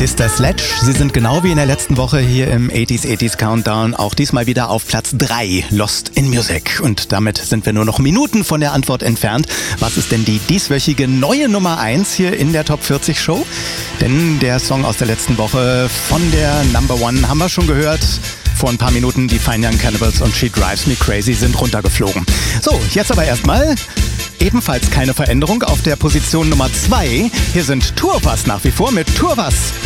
Sister Sledge, sie sind genau wie in der letzten Woche hier im 80s Countdown auch diesmal wieder auf Platz 3, Lost in Music. Und damit sind wir nur noch Minuten von der Antwort entfernt. Was ist denn die dieswöchige neue Nummer 1 hier in der Top 40 Show? Denn der Song aus der letzten Woche von der Number One haben wir schon gehört. Vor ein paar Minuten, die Fine Young Cannibals und She Drives Me Crazy sind runtergeflogen. So, jetzt aber erstmal ebenfalls keine Veränderung auf der Position Nummer 2. Hier sind Tourpass nach wie vor mit Tourpass.